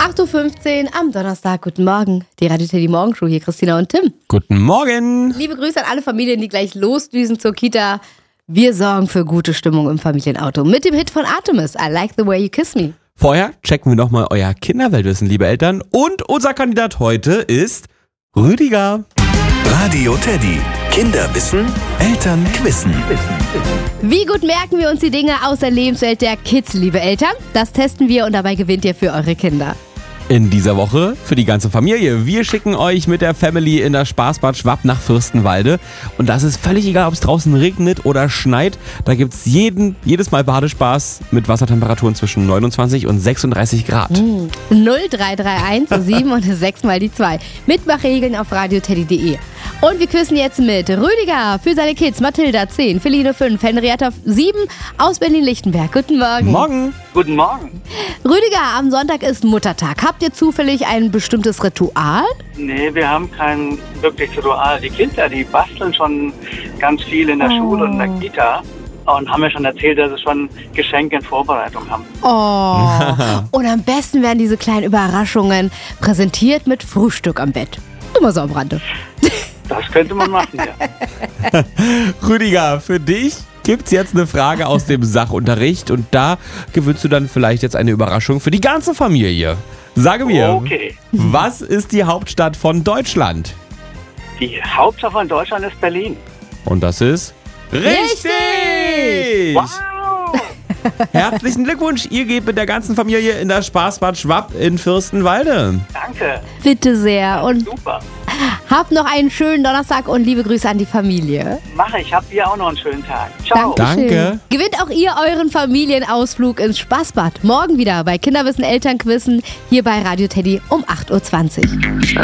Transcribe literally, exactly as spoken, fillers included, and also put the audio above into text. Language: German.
acht Uhr fünfzehn am Donnerstag. Guten Morgen. Die Radio Teddy Morgenshow hier, Christina und Tim. Guten Morgen. Liebe Grüße an alle Familien, die gleich losdüsen zur Kita. Wir sorgen für gute Stimmung im Familienauto mit dem Hit von Artemis, I Like the Way You Kiss Me. Vorher checken wir nochmal euer Kinderweltwissen, liebe Eltern. Und unser Kandidat heute ist Rüdiger. Radio Teddy. Kinderwissen, Eltern quizzen. Wie gut merken wir uns die Dinge aus der Lebenswelt der Kids, liebe Eltern? Das testen wir und dabei gewinnt ihr für eure Kinder. In dieser Woche für die ganze Familie. Wir schicken euch mit der Family in das Spaßbad Schwapp nach Fürstenwalde. Und das ist völlig egal, ob es draußen regnet oder schneit. Da gibt es jeden, jedes Mal Badespaß mit Wassertemperaturen zwischen neunundzwanzig und sechsunddreißig Grad. Mm. null drei drei eins sieben und sechs mal die zwei. Mitmachregeln auf radioteddy punkt de. Und wir quizzen jetzt mit Rüdiger für seine Kids. Mathilda zehn, Feline fünf, Henrietta sieben aus Berlin-Lichtenberg. Guten Morgen. Morgen. Guten Morgen. Rüdiger, am Sonntag ist Muttertag. Habt ihr zufällig ein bestimmtes Ritual? Nee, wir haben kein wirkliches Ritual. Die Kinder, die basteln schon ganz viel in der Oh. Schule und in der Kita. Und haben mir schon erzählt, dass sie schon Geschenke in Vorbereitung haben. Oh. Und am besten werden diese kleinen Überraschungen präsentiert mit Frühstück am Bett. Immer so am Rande. Das könnte man machen, ja. Rüdiger, für dich gibt's jetzt eine Frage aus dem Sachunterricht. Und da gewinnst du dann vielleicht jetzt eine Überraschung für die ganze Familie. Sage mir, Okay. was ist die Hauptstadt von Deutschland? Die Hauptstadt von Deutschland ist Berlin. Und das ist richtig! Wow! Herzlichen Glückwunsch, ihr geht mit der ganzen Familie in das Spaßbad Schwapp in Fürstenwalde. Danke. Bitte sehr. Und Super. habt noch einen schönen Donnerstag und liebe Grüße an die Familie. Mache ich. Habt ihr auch noch einen schönen Tag. Ciao. Dankeschön. Danke. Gewinnt auch ihr euren Familienausflug ins Spaßbad. Morgen wieder bei Kinderwissen Elternquissen hier bei Radio Teddy um acht Uhr zwanzig.